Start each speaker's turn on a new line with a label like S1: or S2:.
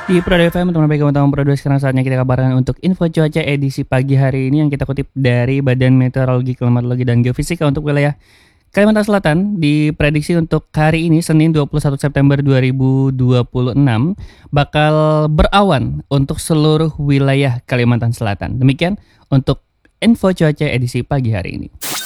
S1: Di Pro FM, teman baik teman Pro 2, sekarang saatnya kita kabarkan untuk info cuaca edisi pagi hari ini yang kita kutip dari Badan Meteorologi, Klimatologi, dan Geofisika untuk wilayah Kalimantan Selatan. Diprediksi untuk hari ini Senin 21 September 2026 bakal berawan untuk seluruh wilayah Kalimantan Selatan. Demikian untuk info cuaca edisi pagi hari ini.